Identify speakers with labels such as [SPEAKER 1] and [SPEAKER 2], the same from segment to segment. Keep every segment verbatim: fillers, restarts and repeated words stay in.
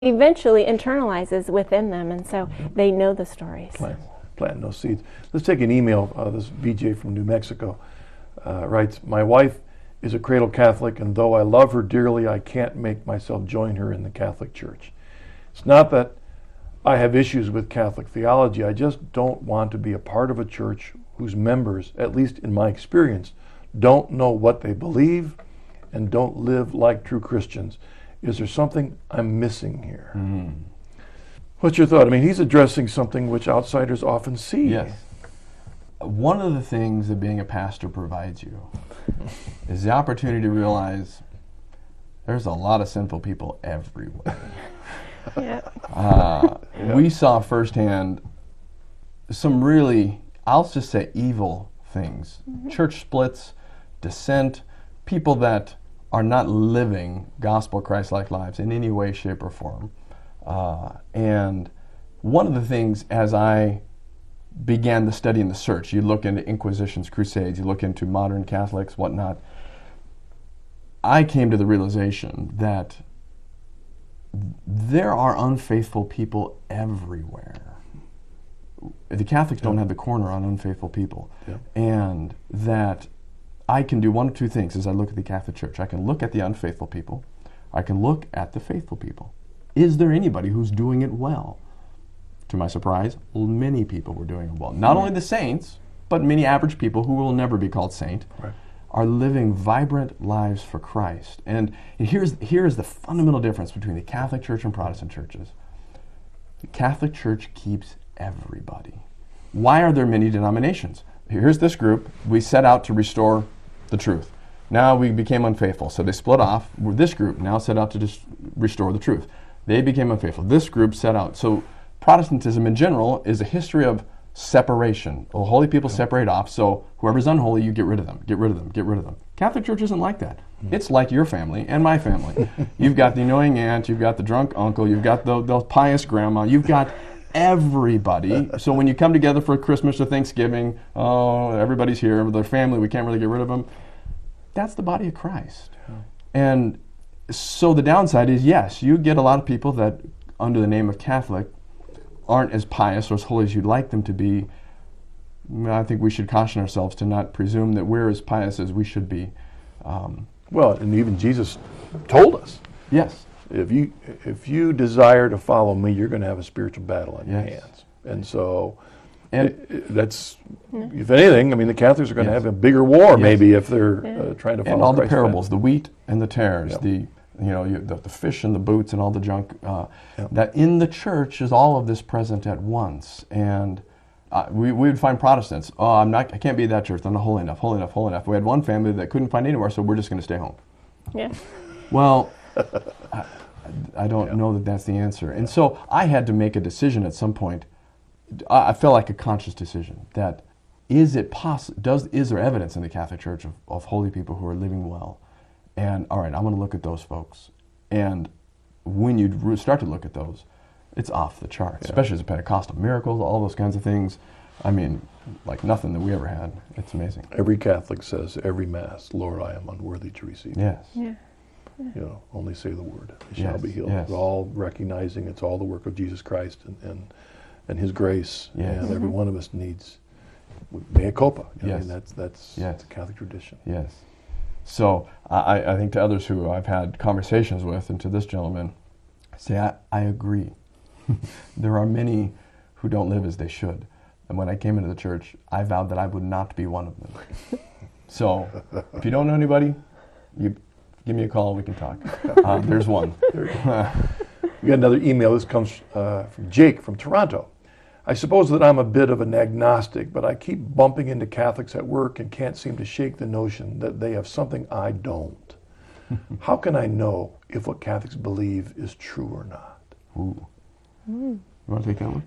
[SPEAKER 1] eventually internalizes within them, and so they know the stories.
[SPEAKER 2] Plant, plant those seeds. Let's take an email. Uh, this V J from New Mexico uh, writes, my wife is a cradle Catholic, and though I love her dearly, I can't make myself join her in the Catholic Church. It's not that I have issues with Catholic theology. I just don't want to be a part of a church whose members, at least in my experience, don't know what they believe and don't live like true Christians. Is there something I'm missing here?
[SPEAKER 3] Mm.
[SPEAKER 2] What's your thought? I mean, he's addressing something which outsiders often see.
[SPEAKER 3] Yes. One of the things that being a pastor provides you is the opportunity to realize there's a lot of sinful people everywhere.
[SPEAKER 1] Yeah.
[SPEAKER 3] Uh,
[SPEAKER 2] Yeah.
[SPEAKER 3] We saw firsthand some really, I'll just say, evil things.
[SPEAKER 1] Mm-hmm.
[SPEAKER 3] Church splits, dissent, people that are not living gospel Christ-like lives in any way, shape, or form. Uh, and one of the things, as I began the study and the search, you look into Inquisitions, Crusades, you look into modern Catholics, whatnot, I came to the realization that there are unfaithful people everywhere. The Catholics don't have the corner on unfaithful people.
[SPEAKER 2] Yeah.
[SPEAKER 3] And that I can do one of two things as I look at the Catholic Church. I can look at the unfaithful people. I can look at the faithful people. Is there anybody who's doing it well? To my surprise, many people were doing it well. Not only the saints, but many average people who will never be called saint.
[SPEAKER 2] Right.
[SPEAKER 3] Are living vibrant lives for Christ. And here's, here's the fundamental difference between the Catholic Church and Protestant churches. The Catholic Church keeps everybody. Why are there many denominations? Here's this group. We set out to restore the truth. Now we became unfaithful, so they split off. This group now set out to dis- restore the truth. They became unfaithful. This group set out. So Protestantism in general is a history of separation. Well, holy people separate off, so whoever's unholy, you get rid of them, get rid of them, get rid of them. Catholic Church isn't like that. Mm. It's like your family and my family. You've got the annoying aunt, you've got the drunk uncle, you've got the, the pious grandma, you've got everybody. So when you come together for Christmas or Thanksgiving, oh, everybody's here, their family, we can't really get rid of them. That's the body of Christ. Yeah. And so the downside is, yes, you get a lot of people that, under the name of Catholic, aren't as pious or as holy as you'd like them to be. I think we should caution ourselves to not presume that we're as pious as we should be. Um,
[SPEAKER 2] Well, and even Jesus told us,
[SPEAKER 3] yes.
[SPEAKER 2] if you if you desire to follow me, you're going to have a spiritual battle on your
[SPEAKER 3] Yes.
[SPEAKER 2] hands. And so
[SPEAKER 3] And
[SPEAKER 2] it, it- that's, if anything, I mean, the Catholics are going to
[SPEAKER 3] Yes.
[SPEAKER 2] have a bigger war
[SPEAKER 3] Yes.
[SPEAKER 2] maybe if they're
[SPEAKER 1] Yeah.
[SPEAKER 2] uh, trying to follow
[SPEAKER 3] and all the
[SPEAKER 2] Christ's
[SPEAKER 3] parables,
[SPEAKER 2] path.
[SPEAKER 3] the wheat and the tares,
[SPEAKER 2] Yep.
[SPEAKER 3] the you know you, the, the fish and the boots and all the junk. Uh,
[SPEAKER 2] Yep.
[SPEAKER 3] That in the church is all of this present at once, and uh, we we would find Protestants. Oh, I'm not. I can't be at that church. I'm not holy enough. Holy enough. Holy enough. We had one family that couldn't find anywhere, so we're just going to stay home.
[SPEAKER 1] Yeah.
[SPEAKER 3] Well, I, I don't
[SPEAKER 2] Yeah.
[SPEAKER 3] know that that's the answer, and so I had to make a decision at some point. I, I felt like a conscious decision that is it possible? Does is there evidence in the Catholic Church of, of holy people who are living well? And all right, I'm going to look at those folks. And when you re- start to look at those, it's off the charts,
[SPEAKER 2] Yeah.
[SPEAKER 3] especially as a Pentecostal miracles, all those kinds of things. I mean, like nothing that we ever had. It's amazing.
[SPEAKER 2] Every Catholic says every Mass, Lord, I am unworthy to receive.
[SPEAKER 3] Yes.
[SPEAKER 1] Yeah.
[SPEAKER 2] You know, only say the word, they shall
[SPEAKER 3] Yes,
[SPEAKER 2] be healed.
[SPEAKER 3] yes.
[SPEAKER 2] It's all recognizing it's all the work of Jesus Christ and, and, and His grace.
[SPEAKER 3] Yes.
[SPEAKER 2] And every one of us needs mea culpa. I
[SPEAKER 3] Yes.
[SPEAKER 2] mean, that's, that's
[SPEAKER 3] Yes.
[SPEAKER 2] the Catholic tradition.
[SPEAKER 3] Yes. So I, I think to others who I've had conversations with, and to this gentleman, I say I, I agree. There are many who don't live as they should. And when I came into the church, I vowed that I would not be one of them. So if you don't know anybody, you give me a call, we can talk. Uh, there's one.
[SPEAKER 2] We got another email. This comes uh, from Jake from Toronto. I suppose that I'm a bit of an agnostic, but I keep bumping into Catholics at work and can't seem to shake the notion that they have something I don't. How can I know if what Catholics believe is true or not?
[SPEAKER 3] Ooh.
[SPEAKER 1] Mm.
[SPEAKER 3] You want to take that one?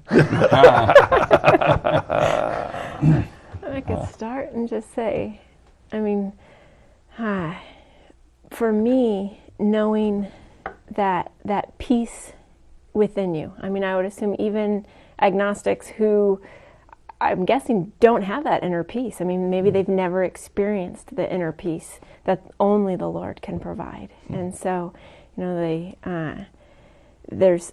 [SPEAKER 1] I could start and just say, I mean, ah, for me, knowing that that peace within you. I mean, I would assume even agnostics who I'm guessing don't have that inner peace. I mean, maybe they've never experienced the inner peace that only the Lord can provide. And so, you know, they uh, there's